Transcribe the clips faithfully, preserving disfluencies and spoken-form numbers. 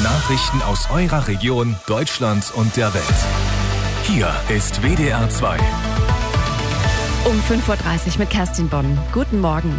Nachrichten aus eurer Region, Deutschland und der Welt. Hier ist W D R zwei. Um fünf Uhr dreißig mit Kerstin Bonn. Guten Morgen.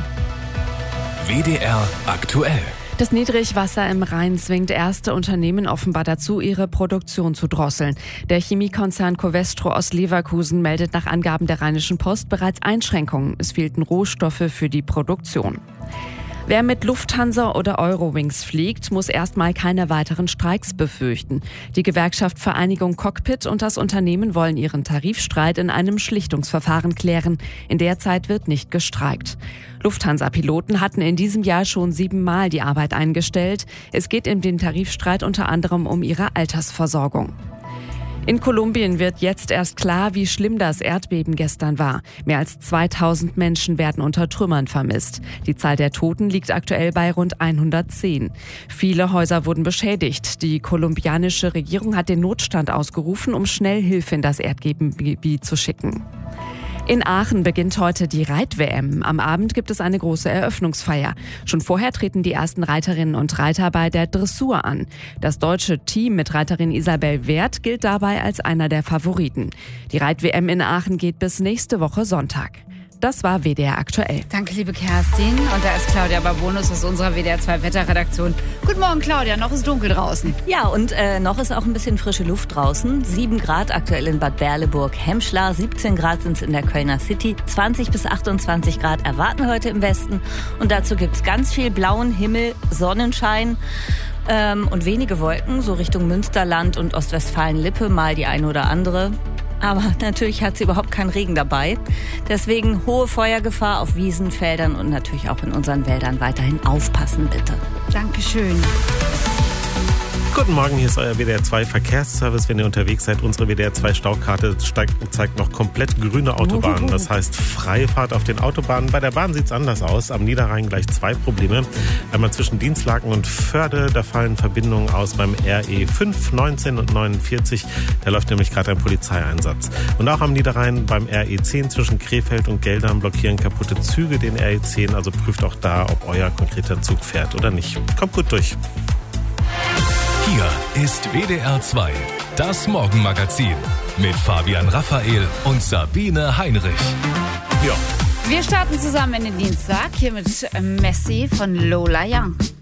W D R aktuell. Das Niedrigwasser im Rhein zwingt erste Unternehmen offenbar dazu, ihre Produktion zu drosseln. Der Chemiekonzern Covestro aus Leverkusen meldet nach Angaben der Rheinischen Post bereits Einschränkungen. Es fehlten Rohstoffe für die Produktion. Wer mit Lufthansa oder Eurowings fliegt, muss erstmal keine weiteren Streiks befürchten. Die Gewerkschaft Vereinigung Cockpit und das Unternehmen wollen ihren Tarifstreit in einem Schlichtungsverfahren klären. In der Zeit wird nicht gestreikt. Lufthansa-Piloten hatten in diesem Jahr schon siebenmal die Arbeit eingestellt. Es geht in den Tarifstreit unter anderem um ihre Altersversorgung. In Kolumbien wird jetzt erst klar, wie schlimm das Erdbeben gestern war. Mehr als zweitausend Menschen werden unter Trümmern vermisst. Die Zahl der Toten liegt aktuell bei rund hundertzehn. Viele Häuser wurden beschädigt. Die kolumbianische Regierung hat den Notstand ausgerufen, um schnell Hilfe in das Erdbebengebiet zu schicken. In Aachen beginnt heute die Reit-W M. Am Abend gibt es eine große Eröffnungsfeier. Schon vorher treten die ersten Reiterinnen und Reiter bei der Dressur an. Das deutsche Team mit Reiterin Isabel Werth gilt dabei als einer der Favoriten. Die Reit-W M in Aachen geht bis nächste Woche Sonntag. Das war W D R aktuell. Danke, liebe Kerstin. Und da ist Claudia Babonus aus unserer W D R zwei Wetterredaktion. Guten Morgen, Claudia. Noch ist dunkel draußen. Ja, und äh, noch ist auch ein bisschen frische Luft draußen. sieben Grad aktuell in Bad Berleburg-Hemschlar. siebzehn Grad sind es in der Kölner City. zwanzig bis achtundzwanzig Grad erwarten wir heute im Westen. Und dazu gibt es ganz viel blauen Himmel, Sonnenschein. Ähm, und wenige Wolken, so Richtung Münsterland und Ostwestfalen-Lippe, mal die eine oder andere. Aber natürlich hat sie überhaupt keinen Regen dabei. Deswegen hohe Feuergefahr auf Wiesen, Feldern und natürlich auch in unseren Wäldern. Weiterhin aufpassen, bitte. Dankeschön. Guten Morgen, hier ist euer W D R zwei Verkehrsservice. Wenn ihr unterwegs seid, unsere W D R zwei Staukarte zeigt noch komplett grüne Autobahnen. Das heißt Freifahrt auf den Autobahnen. Bei der Bahn sieht es anders aus. Am Niederrhein gleich zwei Probleme. Einmal zwischen Dienstlaken und Förde. Da fallen Verbindungen aus beim R E fünf, neunzehn und neunundvierzig. Da läuft nämlich gerade ein Polizeieinsatz. Und auch am Niederrhein beim R E zehn zwischen Krefeld und Geldern blockieren kaputte Züge den R E zehn. Also prüft auch da, ob euer konkreter Zug fährt oder nicht. Kommt gut durch. Hier ist W D R zwei, das Morgenmagazin mit Fabian Raphael und Sabine Heinrich. Ja. Wir starten zusammen in den Dienstag hier mit Messi von Lola Young.